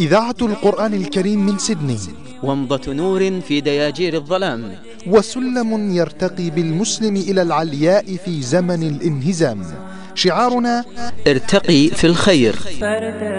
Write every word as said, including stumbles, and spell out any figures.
إذاعة القرآن الكريم من سيدني، ومضة نور في دياجير الظلام، وسلم يرتقي بالمسلم إلى العلياء في زمن الانهزام. شعارنا: ارتقي في الخير.